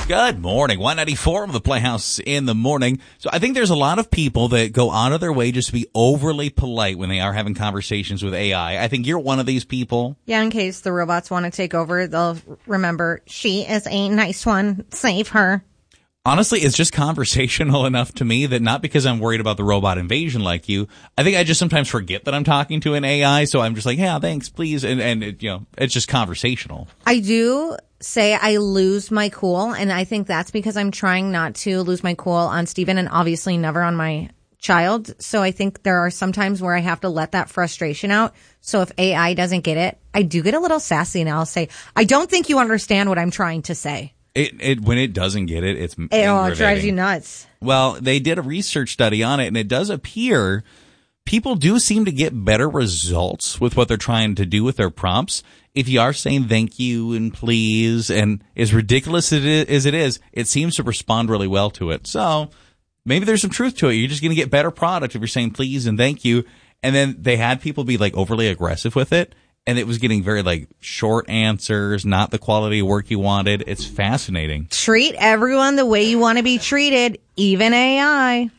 Good morning. 194 of the Playhouse in the morning. So I think there's a lot of people that go out of their way just to be overly polite when they are having conversations with AI. I think you're one of these people. Yeah, in case the robots want to take over, they'll remember, she is a nice one. Save her. Honestly, it's just conversational enough to me that not because I'm worried about the robot invasion like you. I think I just sometimes forget that I'm talking to an AI, so I'm just like, yeah, thanks, please. And it, it's just conversational. I do say I lose my cool, and I think that's because I'm trying not to lose my cool on Steven and obviously never on my child. So I think there are some times where I have to let that frustration out. So if AI doesn't get it, I do get a little sassy and I'll say, I don't think you understand what I'm trying to say. When it doesn't get it, it's it drives you nuts. Well, they did a research study on it, and it does appear people do seem to get better results with what they're trying to do with their prompts. If you are saying thank you and please, and as ridiculous as it is, it seems to respond really well to it. So maybe there's some truth to it. You're just going to get better product if you're saying please and thank you. And then they had people be like overly aggressive with it. And it was getting very, like, short answers, not the quality of work you wanted. It's fascinating. Treat everyone the way you want to be treated, even AI.